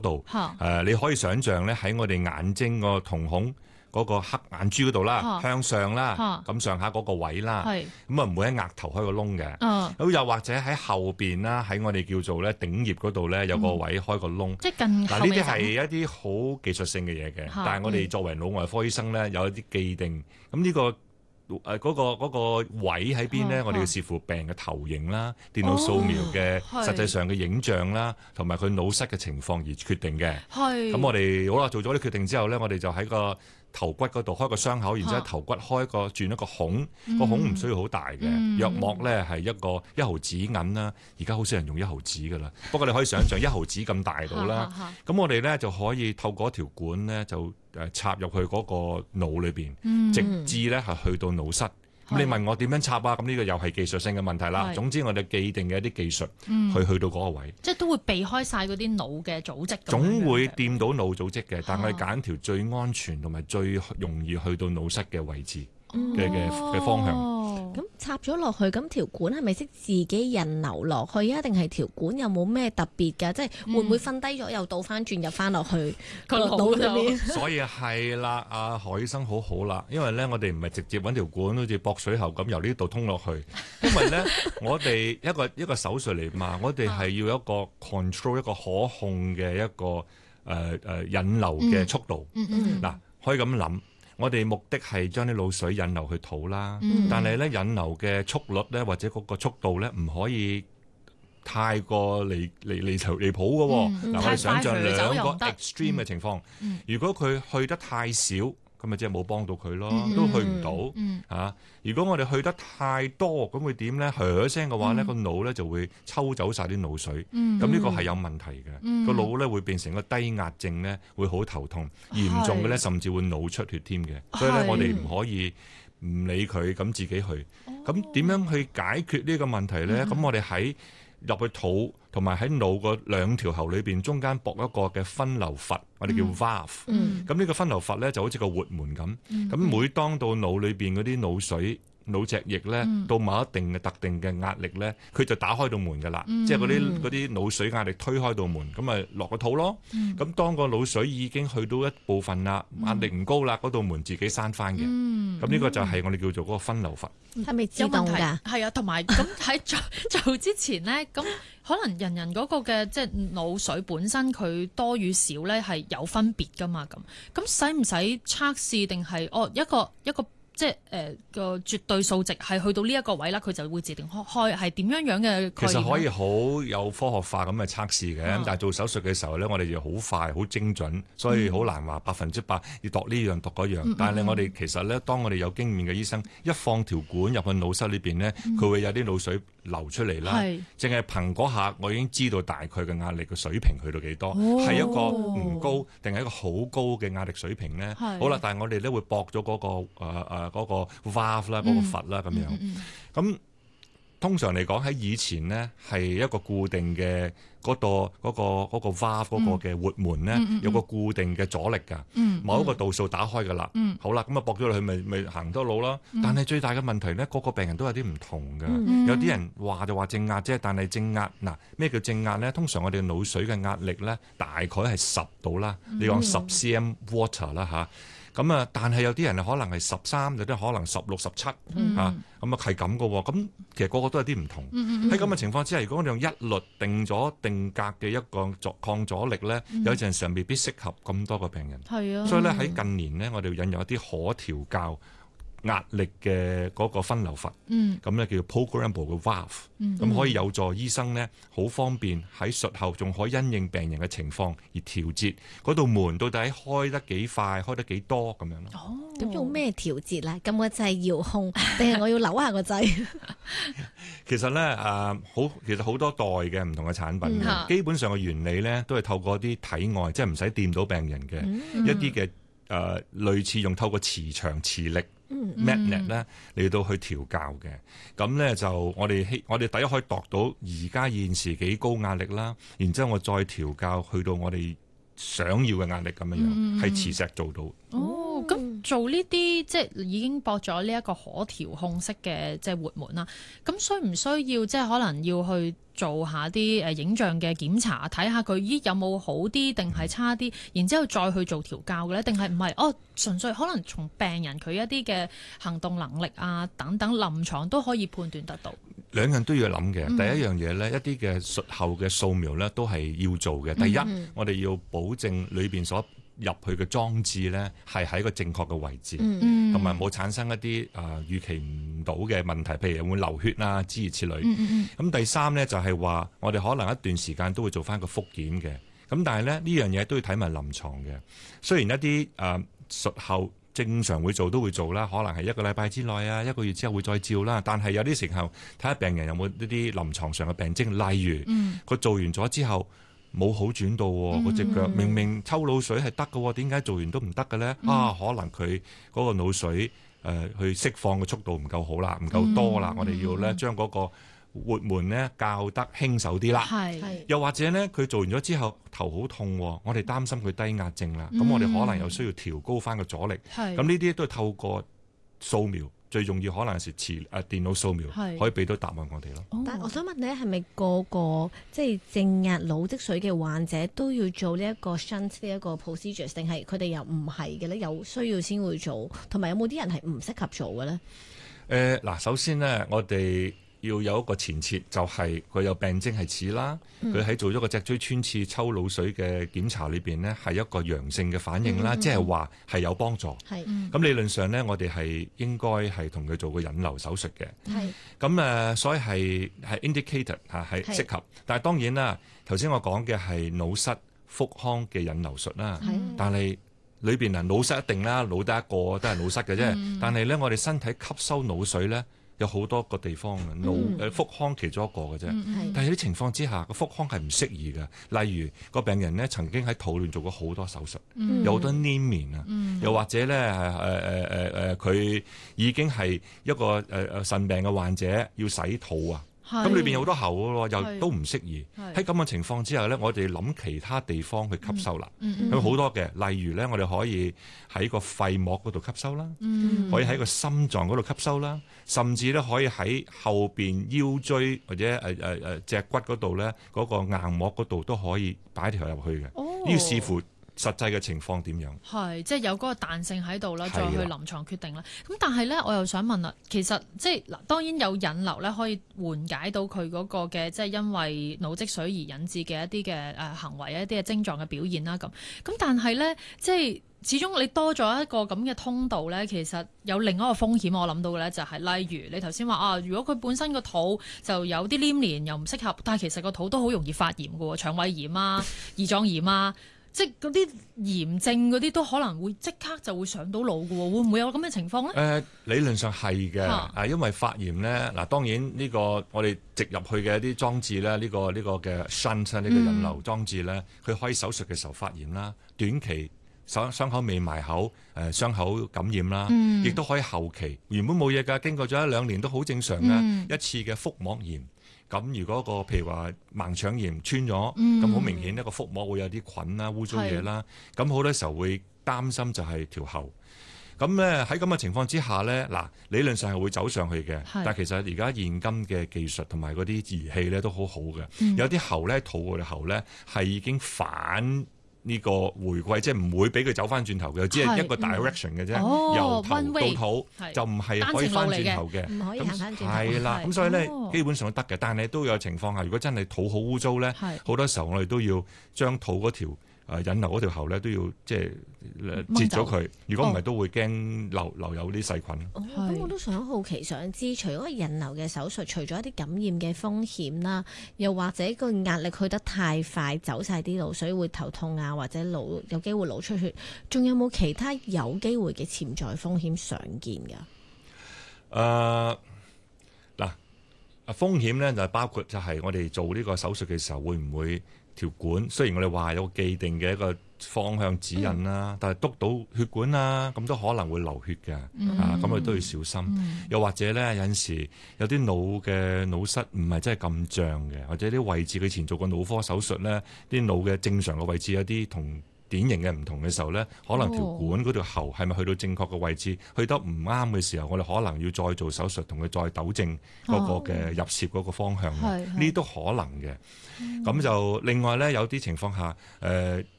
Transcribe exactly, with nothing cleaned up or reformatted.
度，誒、呃、你可以想像咧喺我哋眼睛個瞳孔嗰個黑眼珠嗰度啦，向上啦，咁上下嗰個位啦，咁啊唔會喺額頭開個窿嘅，咁、嗯、又或者喺後邊啦，喺我哋叫做咧頂葉嗰度咧有個位開個窿，即係近後。嗱呢啲係一啲好技術性嘅嘢嘅，但係我哋作為腦外科醫生咧有一啲既定，咁呢、這個。誒、呃、嗰、那個嗰、那個位喺邊咧？我哋要視乎病嘅投影啦、電腦掃描嘅實際上嘅影像啦，同埋佢腦室嘅情況而決定嘅。咁我哋好啦，做咗啲決定之後咧，我哋就喺個頭骨嗰度開個傷口，然之後頭骨開個轉一個孔，嗯、個孔唔需要好大嘅，約莫咧係一個一毫子銀啦。而家好少人用一毫子噶啦，不過你可以想象一毫子咁大到啦。咁我哋咧就可以透過一條管咧就誒插入去嗰個腦裏邊，嗯、直至咧係去到腦室。咁你問我點樣插啊？咁呢個又係技術性嘅問題啦。總之我哋既定嘅一啲技術，嗯、去去到嗰個位， 即係都會避開晒嗰啲腦嘅組織。 總會掂到腦組織嘅，但係揀條最安全同埋最容易去到腦室嘅位置嘅嘅嘅方向。 咁插咗落去，咁條管係咪識自己引流落去啊？定係條管有冇咩特別㗎？即係會唔會瞓低咗又倒翻轉入翻落去個腦裏面？ 所以係啦，阿何醫生好好啦，因為咧我哋唔係直接揾條管好似駁水喉咁由呢度通落去，因為咧我哋一個一個手術嚟嘛，我哋係要一個 control 一個可控嘅一個誒誒、呃、引流嘅速度。嗱、嗯嗯嗯，可以咁諗。我哋目的係將啲腦水引流去肚啦，嗯、但係咧引流嘅速率咧或者嗰個速度咧唔可以太過離離離離譜嘅喎。嗱、嗯，我哋想像兩個 extreme 嘅情況，嗯、如果佢去得太少，咁咪即係冇幫到佢咯，嗯、都去唔到嚇、嗯啊。如果我哋去得太多，咁會點咧？噓一聲嘅話咧，個、嗯、腦咧就會抽走晒啲腦水，咁呢、嗯、個係有問題嘅。個、嗯、腦咧會變成個低壓症咧，會好頭痛，嚴重嘅咧甚至會腦出血添嘅。所以咧，我哋唔可以唔理佢，咁自己去。咁點樣去解決呢個問題咧？咁、嗯、我哋喺入去肚同埋喺腦個兩條喉裏邊中間駁一個嘅分流閥，我哋叫 valve。嗯。咁呢個分流閥咧就好似個活門咁。咁、嗯、每當到腦裏邊嗰啲腦水、腦脊液咧，嗯、到某一定嘅特定嘅壓力咧，佢就打開到門㗎啦。嗯、即係嗰啲嗰啲腦水壓力推開到門，咁咪落個肚咯。咁、嗯、當個腦水已經去到一部分啦，壓力唔高啦，嗰道門自己閂翻嘅。咁呢、嗯、個就係我哋叫做嗰個分流閥。 係咪自動㗎？ 係啊，同埋咁喺做做之前咧，咁可能人人嗰個嘅即係腦水本身佢多與少咧係有分別㗎嘛。咁咁使唔使測試定係哦一個一個？即係誒個絕對數值係去到呢一個位啦，佢就會自動開，係點樣樣嘅概念？ 其實可以好有科學化咁嘅測試嘅，咁、嗯、但係做手術嘅時候咧，我哋就好快、好精準，所以好難話百分之百要度呢樣度嗰樣。嗯、但係我哋其實咧，當我哋有經驗嘅醫生一放條管入去腦室裏邊咧，佢、嗯、會有啲腦水流出嚟啦。係淨係憑嗰下，我已經知道大概嘅壓力嘅水平去到幾多，係、哦、一個唔高定係一個好高嘅壓力水平咧。係好啦，但係我哋咧會駁咗嗰個誒誒。呃呃嗰個 valve 啦，嗰個閥啦，咁樣，咁、嗯嗯、通常嚟講喺以前咧，係一個固定嘅嗰、嗰個嗰、嗰個嗰個 valve 嗰個嘅活門咧，嗯嗯、有個固定嘅阻力㗎，嗯、某一個度數打開㗎啦。嗯、好啦，咁啊駁咗落去，咪咪行多路啦。嗯、但係最大嘅問題咧，個個病人都有啲唔同㗎。嗯、有啲人話就話正壓啫，但係正壓嗱咩叫正壓咧？通常我哋腦水嘅壓力咧，大概係十度啦。嗯、你講十 cm water 啦嚇。咁啊，但係有啲人可能係十三，有啲可能十六、十七嚇，咁啊係咁噶喎。咁其實個個都有啲唔同。喺咁嘅情況之下，如果我哋用一律定咗定格嘅一個阻抗阻力咧，嗯、有陣時未必適合咁多個病人。係啊，所以咧喺近年咧，我哋引入一啲可調校壓力嘅嗰個分流閥，咁咧、嗯、叫做 programmable 嘅 valve，咁、嗯、可以有助醫生咧好方便喺術後仲可以因應病人嘅情況而調節嗰道門到底開得幾快，開得幾多咁樣咯。 哦，咁用咩調節咧？咁個掣遙控定係我要扭下個掣？ 其實咧誒，好其實好多代嘅唔同嘅產品，嗯、基本上嘅原理咧都係透過啲體外，即係唔使掂到病人嘅、嗯、一啲嘅誒類似用透過磁場磁力。magnet 咧嚟到去調校嘅，咁咧就我哋希我哋第一可以度到而家現時幾高壓力啦，然之後我再調校去到我哋想要嘅壓力咁樣樣，係、嗯、磁石做到。 哦，咁做呢啲即係已經駁咗呢一個可調控式嘅即係活門啦。咁需唔需要即係可能要去做下啲誒影像嘅檢查，睇下佢咦有冇好啲定係差啲，然之後再去做調教嘅咧？定係唔係？哦，純粹可能從病人佢一啲嘅行動能力啊等等臨床都可以判斷得到。 兩樣都要諗嘅。 嗯、 第一樣嘢咧，一啲嘅術後嘅掃描咧都係要做嘅。第一，嗯、我哋要保證裏邊所入去嘅裝置咧係喺個正確嘅位置，同埋冇產生一啲誒、呃、預期唔到嘅問題，譬如有冇流血啊諸如此類。咁、嗯嗯、第三咧就係、是、話，我哋可能一段時間都會做翻個復檢嘅。咁但係咧呢樣嘢都要睇埋臨床嘅。雖然一啲誒、呃、術後正常會做都會做啦，可能係一個禮拜之內啊，一個月之後會再照啦。但係有啲時候睇下病人有冇呢啲臨床上嘅病徵，例如佢、嗯、做完咗之後冇好轉到，嗰隻腳明明抽腦水係得嘅，點解做完都唔得嘅咧？嗯、啊，可能佢嗰個腦水誒、呃、去釋放嘅速度唔夠好啦，唔夠多啦。嗯、我哋要咧將嗰個活門咧校得輕手啲啦。係，又或者咧佢做完咗之後頭好痛，我哋擔心佢低壓症啦，咁、嗯、我哋可能又需要調高翻個阻力。係，咁呢啲都係透過掃描。最重要可能係磁誒電腦掃描，可以俾到答案我哋咯。 但係我想問你，係咪個個即係正壓腦積水嘅患者都要做呢一個 shunt 呢一個 procedure， 定係佢哋又唔係嘅咧？有需要先會做，同埋有冇啲人係唔適合做嘅咧？ 誒嗱、呃，首先咧，我哋要有一個前設，就係、是、佢有病徵係似啦，佢喺、嗯、做咗個脊椎穿刺抽腦水嘅檢查裏邊呢，係一個陽性嘅反應啦，即係話係有幫助。係，咁理論上呢，我哋係應該係同佢做個引流手術嘅。係，咁誒，所以係係 indicated 嚇係適合，是但係當然啦，頭先我講嘅係腦室腹腔嘅引流術啦，是但係裏邊啊腦室一定啦，腦得一個都係腦室嘅啫，嗯、但係咧我哋身體吸收腦水咧。有好多個地方嘅腦誒腹腔其中一個嘅啫，嗯、但係有啲情況之下個腹腔係唔適宜嘅。例如個病人咧曾經喺肚裏做過好多手術，嗯、有好多黏連啊，嗯、又或者咧誒誒誒誒佢已經係一個誒誒腎病嘅患者要洗肚啊。咁裏邊有好多喉嘅喎，又都唔適宜。喺咁嘅情況之下咧，我哋諗其他地方去吸收啦。有好、嗯嗯、多嘅，例如咧，我哋可以喺個肺膜嗰度吸收啦，嗯、可以喺個心臟嗰度吸收啦，甚至咧可以喺後邊腰椎或者誒誒誒脊骨嗰度咧，嗰、嗰個硬膜嗰度都可以擺條入去嘅。哦、要視乎實際嘅情況點樣？係， 即係有嗰個彈性喺度啦，再去臨床決定啦。咁的但係咧，我又想問啦，其實即係嗱，當然有引流咧，可以緩解到佢嗰個嘅即係因為腦積水而引致嘅一啲嘅誒行為、一啲嘅症狀嘅表現啦。咁咁但係咧，即係始終你多咗一個咁嘅通道咧，其實有另一個風險。我諗到嘅咧就係、是，例如你頭先話啊，如果佢本身個肚就有啲黏連又唔適合，但係其實個肚都好容易發炎嘅喎，腸胃炎啊、胰臟炎啊。即係嗰啲炎症嗰啲都可能會即刻就會上到腦嘅喎，會唔會有咁嘅情況咧？誒、 呃，理論上係嘅，啊，啊，因為發炎咧，嗱當然呢個我哋植入去嘅一啲裝置咧，呢、呢個呢、呢個嘅 shunt 呢個引流裝置咧，佢、嗯、可以手術嘅時候發炎啦，短期傷傷口未埋口，誒、呃、傷口感染啦，亦都、嗯、可以後期原本冇嘢㗎，經過咗一兩年都好正常嘅、嗯、一次嘅腹膜炎。咁如果個譬如話盲腸炎穿咗，咁好、嗯、明顯一個腹膜會有啲菌啦、污糟嘢啦，咁好是多時候會擔心就係條喉。咁咧喺咁嘅情況之下咧，嗱理論上係會走上去嘅，是但係其實而家現今嘅技術同埋嗰啲儀器咧都好好嘅，嗯、有啲喉咧肚嘅喉咧係已經反。呢個回歸即係唔會俾佢走翻轉頭嘅，只係一個 direction 嘅啫，由頭到肚就唔係可以翻轉頭嘅， 唔可以行翻轉頭。 係啦，咁所以咧基本上都得嘅，但係都有情況下，如果真係肚好污糟咧，好多時候我哋都要將肚嗰條誒引流嗰條喉咧都要即係截咗佢，如果唔係都會驚留留有啲細菌。 咁我都想好奇想知，除咗引流嘅手術，除咗一啲感染嘅風險啦，又或者個壓力去得太快，走晒啲腦水會頭痛啊，或者腦有機會腦出血，仲有冇其他有機會嘅潛在風險常見㗎？ 誒嗱，風險咧就包括就係我哋做呢個手術嘅時候會唔會條管？雖然我哋話有既定嘅一個方向指引啦，嗯、但係督到血管啦，咁都可能會流血嘅，嗯、啊，咁我哋都要小心。嗯、又或者咧，有陣時有啲腦嘅腦室唔係真係咁脹嘅，或者啲位置佢以前做過腦科手術咧，啲腦嘅正常嘅位置有啲同典型嘅唔同嘅時候咧，可能條管嗰條喉係咪去到正確嘅位置，去得唔啱嘅時候，我哋可能要再做手術同佢再糾正嗰個嘅入攝嗰個方向嘅，呢啲都可能嘅。咁、嗯、就另外咧，有啲情況下，誒、呃、